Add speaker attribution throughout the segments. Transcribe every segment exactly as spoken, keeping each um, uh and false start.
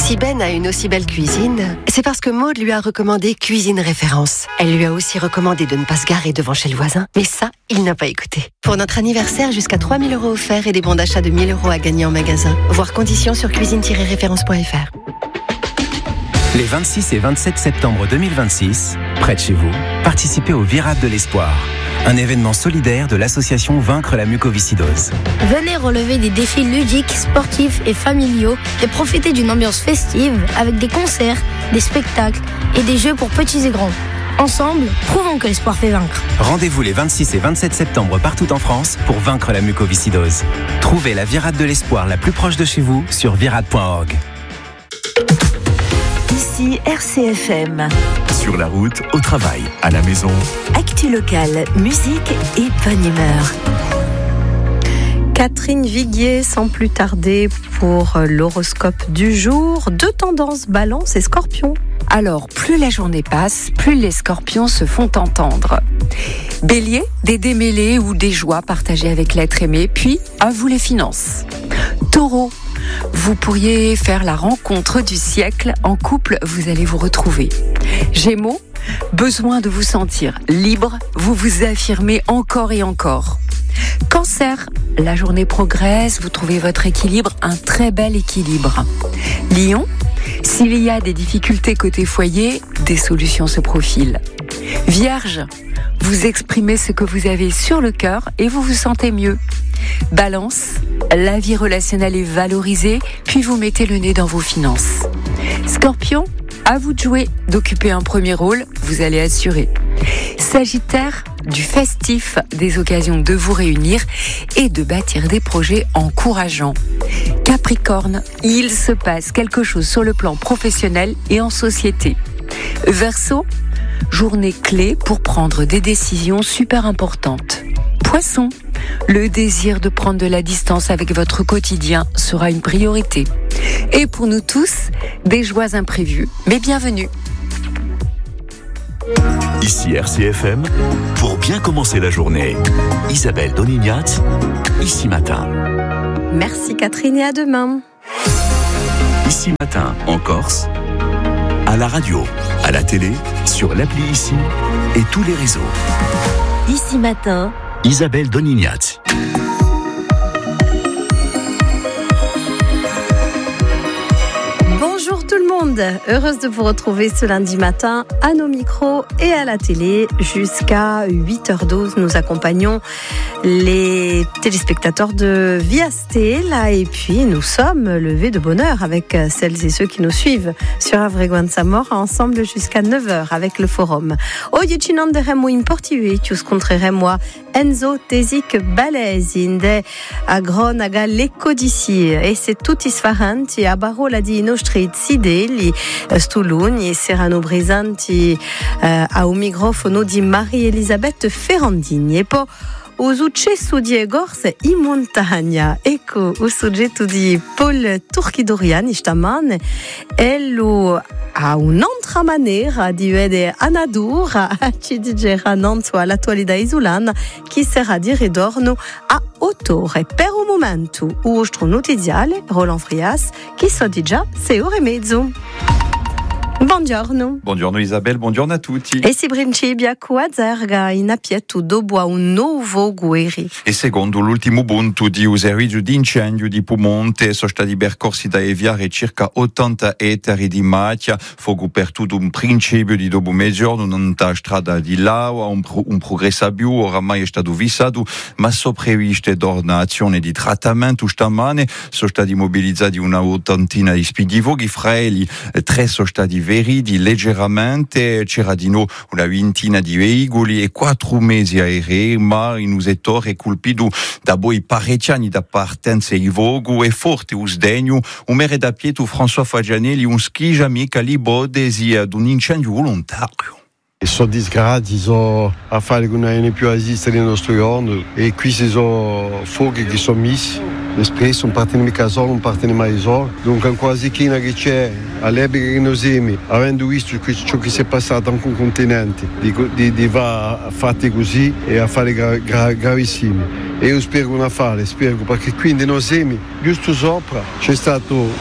Speaker 1: Si Ben a une aussi belle cuisine, c'est parce que Maud lui a recommandé Cuisine Référence. Elle lui a aussi recommandé de ne pas se garer devant chez le voisin, mais ça, il n'a pas écouté. Pour notre anniversaire, jusqu'à trois mille euros offerts et des bons d'achat de mille euros à gagner en magasin. Voir conditions sur cuisine tiret référence point f r.
Speaker 2: Les vingt-six et vingt-sept septembre deux mille vingt-six, près de chez vous, participez au Virade de l'Espoir, un événement solidaire de l'association Vaincre la mucoviscidose.
Speaker 3: Venez relever des défis ludiques, sportifs et familiaux et profiter d'une ambiance festive avec des concerts, des spectacles et des jeux pour petits et grands. Ensemble, prouvons que l'espoir fait vaincre.
Speaker 2: Rendez-vous les vingt-six et vingt-sept septembre partout en France pour vaincre la mucoviscidose. Trouvez la Virade de l'Espoir la plus proche de chez vous sur virade point org.
Speaker 4: Ici R C F M.
Speaker 5: Sur la route, au travail, à la maison.
Speaker 4: Actu locale, musique et bonne humeur.
Speaker 6: Catherine Viguier, sans plus tarder pour l'horoscope du jour. Deux tendances, Balance et Scorpion.
Speaker 7: Alors, plus la journée passe, plus les scorpions se font entendre. Bélier, des démêlés ou des joies partagées avec l'être aimé, puis à vous les finances. Taureau, vous pourriez faire la rencontre du siècle. En couple, vous allez vous retrouver. Gémeaux, besoin de vous sentir libre, vous vous affirmez encore et encore. Cancer, la journée progresse, vous trouvez votre équilibre, un très bel équilibre. Lion, s'il y a des difficultés côté foyer, des solutions se profilent. Vierge, vous exprimez ce que vous avez sur le cœur et vous vous sentez mieux. Balance, la vie relationnelle est valorisée, puis vous mettez le nez dans vos finances. Scorpion, à vous de jouer, d'occuper un premier rôle, vous allez assurer. Sagittaire, du festif, des occasions de vous réunir et de bâtir des projets encourageants. Capricorne, il se passe quelque chose sur le plan professionnel et en société. Verseau, journée clé pour prendre des décisions super importantes. Poisson, le désir de prendre de la distance avec votre quotidien sera une priorité. Et pour nous tous, des joies imprévues, mais bienvenue.
Speaker 5: Ici R C F M, pour bien commencer la journée. Isabelle Donignat, Ici Matin.
Speaker 6: Merci Catherine et à demain.
Speaker 5: Ici Matin, en Corse, à la radio, à la télé, sur l'appli Ici et tous les réseaux.
Speaker 4: Ici Matin,
Speaker 5: Isabelle Donignat.
Speaker 6: Bonjour tout le monde, heureuse de vous retrouver ce lundi matin à nos micros et à la télé. Jusqu'à huit heures douze, nous accompagnons les téléspectateurs de Viasté là, et puis nous sommes levés de bonne heure avec celles et ceux qui nous suivent sur Avreguan Samor, ensemble jusqu'à neuf heures avec le forum. Oggi ci nanderemo in Portivecchio, scontreremo Enzo Tesic Balesi inde a Gronaga l'Ecodici e se tutti sfaranti a Barola di nostri zideli stuluni saranno presenti eh, a un microfono di Maria Elisabeth Ferrandini e poi o successo di Egorse in montagna. Ecco il soggetto di Paul Turchidoriani stamane e lo a un'altra maniera di vedere Anadur ci digerà Nanto all'attualità isolana che sarà di ritorno a ottobre. Per un momento il nostro notiziale Roland Frias che so di già sei ore e mezzo. Buongiorno.
Speaker 8: Buongiorno Isabelle, buongiorno a tutti.
Speaker 6: E si principia a Zerga in appietto dopo un nuovo guerri.
Speaker 8: E secondo l'ultimo punto di un servizio di incendio di Pumonte sono stati percorsi da evitare circa ottanta ettari di macchia, fuoco per tutto un principio di dopo mezzogiorno, una strada di lava, un, pro, un progresso più, oramai è stato vissato, ma sono previste donazioni di trattamento stamane, sono stati mobilizzati una ottantina di spedivoghi, fraeli, tre sono stati veridi leggermente, c'era di no una ventina di veicoli e quattro mesi aerei, ma in un settore colpito da poi parecchi anni da partenza e vogo e forte un sdegno, un mere da Pietro François Fagianelli, un schia mica l'ipotesi ad un incendio volontario.
Speaker 9: Sono disperati, sono a fare che non è più a esistere nel nostro mondo e qui ci sono fuochi che sono messi, spesso non partono mica solo, non partono mai solo, dunque quasi chi che c'è all'epoca che noi siamo, avendo visto ciò che si è passato anche un continente, di, di, di va fatti così e a fare gra, gra, gravissimi. E io spero una fare, spero perché quindi noi siamo giusto sopra, c'è stato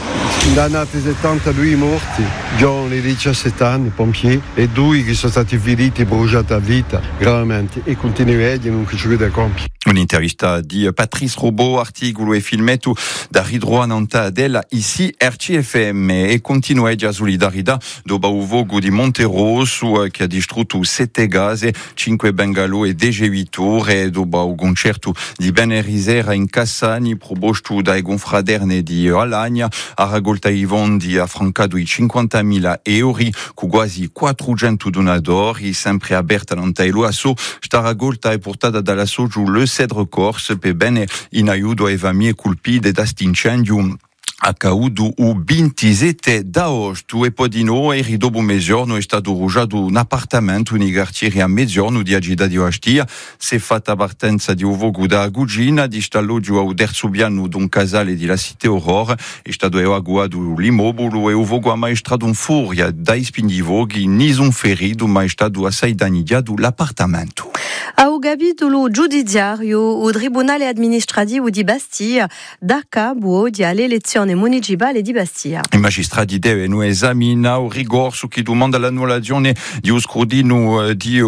Speaker 9: Dagli anni settantadue morti, giovani di diciassette anni, pompieri, e due che sono stati feriti e bruciati a vita gravemente e continuano non ci vedo a compiere.
Speaker 8: Un'intervista di Patrice Robot, articolo e filmetto da Ridroananta Adela, ici R C F M, e continua a solidarietà dopo il vogo di Monterosso che ha distrutto sette case, cinque bungalow e diciotto torri, dopo il concerto di Benerisera in Cassani, proposto dai confraterne di Alagna, ha raccolto i fondi affrancato i cinquantamila euro, con quasi quattrocento donatori, sempre aperta nell'Antailo Asso, sta raccolta e portata dalla Soju Le Cedre Corse per bene in aiuto ai famiglie colpite da st'incendio accaduto il ventisette d'agosto. E poi di noi, ieri dopo mezzogiorno, è stato rugiato un appartamento in quartiere a mezzogiorno di Agida di Ostia. Si è fatta partenza di un vogo da Agugina, di stalloggio al terzo piano di un casale di la Cité Aurora, è stato evacuato l'immobile e il vogo ha maestrato un furia dai spindivoghi, nessun ferito, ma è stato assai danneggiato l'appartamento.
Speaker 6: A un capitolo giudiziario, il Tribunale Amministrativo di Bastia dà cabo alle elezioni municipali di Bastia.
Speaker 8: I magistrati devono esaminare il ricorso che domanda l'annullazione di un scrutino di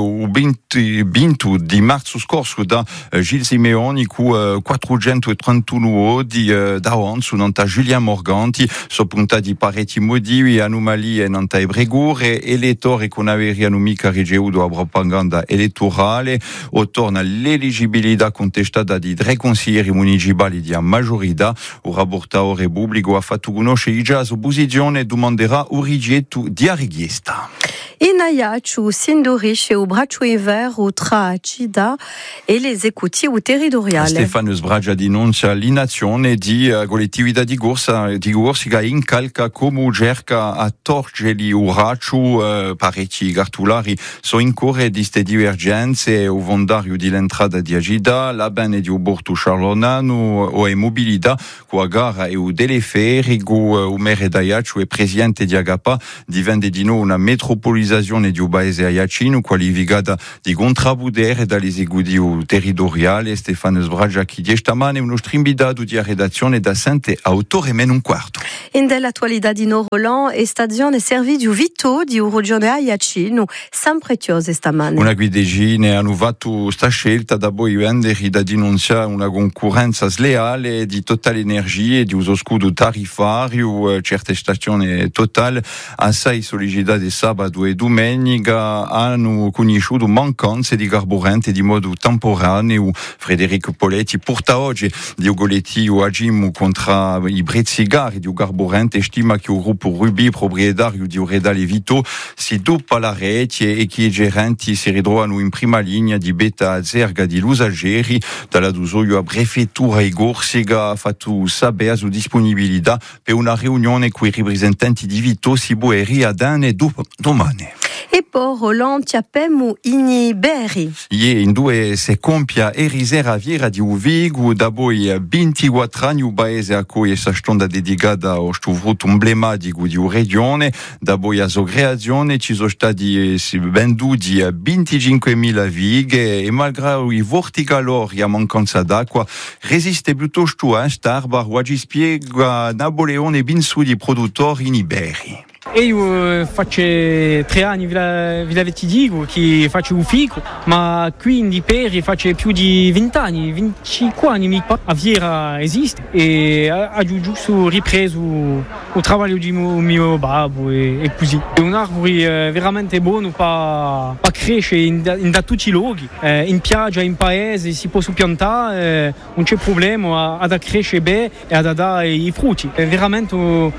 Speaker 8: venti di marzo scorso da Gilles Simeoni con quattrocentotrentuno voti davanti nanta Julien Morganti, soppunta di parecchi motivi, anomalie nanta Bregore, elettori con averiano mica ricevuto la propaganda elettorale, o torna l'eligibilità contestata di tre consiglieri municipali di maggiorità. Il rapportatore pubblico ha fatto conoscere già la posizione e domanderà il rigetto di richiesta.
Speaker 6: In Ajaccio si indurisce il braccio inverno tra Cida e l'esecutivo territoriale.
Speaker 8: Stefano Sbragia denuncia l'inazione di collettività di corsa di Corsica in calca come cerca a torgere il braccio. Eh, parecchi cartolari sono in corre di queste divergenze. Il vondario dell'entrata di Agida, la bene di Uborto Charlonano o e mobilità con la gara e il teleferico. Il maire d'Ajaccio e presidente di Agapa diventa di nuovo una metropolizzazione di un paese aiacino qualificata di contrapudere dall'esecutivo territoriale. Stefano Sbragia che dice stamane uno strimbidato di redazione da sette a otto e meno un quarto.
Speaker 6: In dell'attualità di Norolan e stazione servizio Vito di un regione aiacino sempre chiuse stamane.
Speaker 8: Una guidegina hanno fatto sta scelta da poi vendere da denunciare una concorrenza sleale di Total Energie di uso scudo tariffario. Certe stazioni Total assai sollecitate sabato e domenica hanno conosciuto mancanze di carburante di modo temporaneo. Federico Poletti porta oggi di un collettivo agiamo contro i prezzi gari di carburante, stima che il gruppo Rubi, proprietario di Redale Vito, si dopa la rete e che i gerenti si ritrovano in prima linea di beta azzerga di Lusageri. Dalla Dusoio a prefettura e Corsica ha fatto sapere su disponibilità per una riunione con i rappresentanti di Vito, Sibueri, Adane dopo domani.
Speaker 6: E poi Roland Tiapemu in Berri.
Speaker 8: Ie in due se compia erisera viera di Uvigo, da poi ventiquattro anni un paese a cui è stata dedicata a questo emblematico di una regione, da poi a sua creazione ci sono stati venduti venticinquemila vighe e malgrado i forti calori a mancanza d'acqua resiste piuttosto a starba. Oggi spiega Napoleone Binsudi, produttore in Iberi.
Speaker 10: E io faccio tre anni, vi l'avete dico, che faccio un fico, ma qui in Diperi faccio più di venti anni, venticinque anni a Viera esiste e ho giusto ripreso il lavoro di mio, mio babbo e, e così. È un arbore veramente buono per, per crescere in, in da tutti i luoghi, eh, in piaggia, in paese, si può piantare, eh, non c'è problema ad crescere bene e ad dare i frutti. È veramente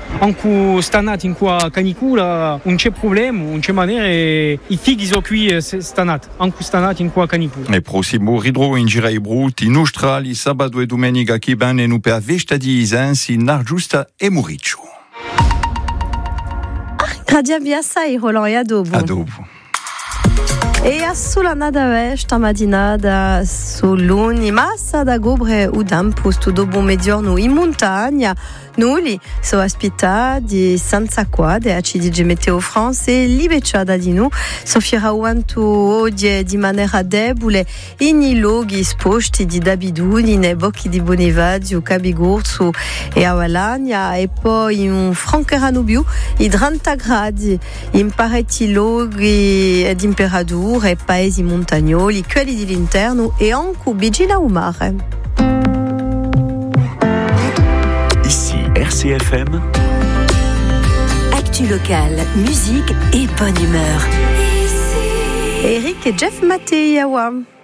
Speaker 10: anche stanati in qua canicula, non c'è problema, non c'è maniera, i fighi sono qui stanati, anche stanati in qua canicula.
Speaker 8: E prossimo ridro in gira i brutti, in Australi, sabato e domenica che bene nu per Vesta di Isensi, Nargiusta e Muriccio.
Speaker 6: Radio Biassa e Roland e a dopo.
Speaker 8: A dopo.
Speaker 6: E a solana da vez, tamadina da soloni, massa da gobre o dampo, studo bom mediorno in montagna. Nuli so ospitati senza quadre a C D G Meteo France e libeciada di nu soffierà quanto oggi di maniera debole in i luoghi sposti di d'abitudini nei bocchi di Bonivadio, Cabigorzo e Avalagna e poi in Francheranubio i trenta gradi in parecchi luoghi di temperatura e paesi montagnoli, quelli dell'interno e anche vicino al mare.
Speaker 5: R C F M.
Speaker 4: Actu locale, musique et bonne humeur.
Speaker 6: Eric et Jeff Mattei Yawa.